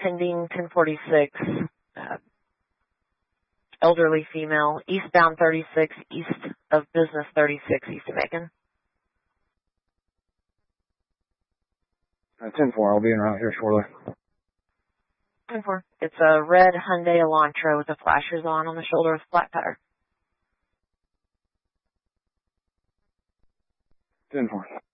pending 1046, elderly female, eastbound 36, east of Business 36, east of Macon. 10-4, I'll be en route here shortly. 10-4. It's a red Hyundai Elantra with the flashers on the shoulder with flat tire. 10-4.